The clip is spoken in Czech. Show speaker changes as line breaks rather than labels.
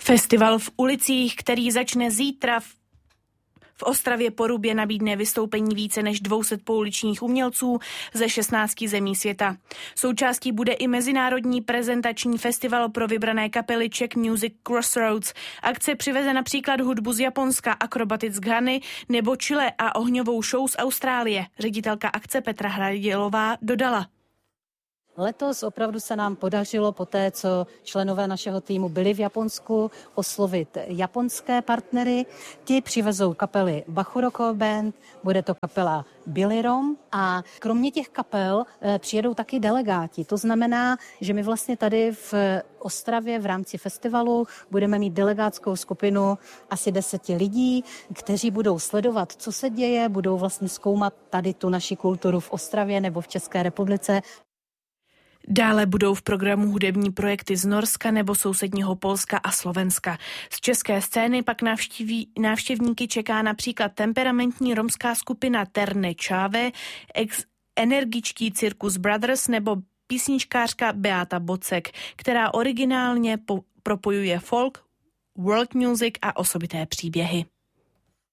Festival v ulicích, který začne zítra v Ostravě Porubě, nabídne vystoupení více než 200 pouličních umělců ze 16 zemí světa. Součástí bude i mezinárodní prezentační festival pro vybrané kapely Czech Music Crossroads. Akce přiveze například hudbu z Japonska, akrobatic z Ghany nebo Chile a ohňovou show z Austrálie. Ředitelka akce Petra Hradilová dodala.
Letos opravdu se nám podařilo po té, co členové našeho týmu byli v Japonsku, oslovit japonské partnery. Ti přivezou kapely Bachuroko Band, bude to kapela Bilirom a kromě těch kapel přijedou taky delegáti. To znamená, že my vlastně tady v Ostravě v rámci festivalu budeme mít delegátskou skupinu asi 10 lidí, kteří budou sledovat, co se děje, budou vlastně zkoumat tady tu naši kulturu v Ostravě nebo v České republice.
Dále budou v programu hudební projekty z Norska nebo sousedního Polska a Slovenska. Z české scény pak návštěvníky čeká například temperamentní romská skupina Terne Čáve, energičtí Circus Brothers nebo písničkářka Beata Bocek, která originálně propojuje folk, world music a osobité příběhy.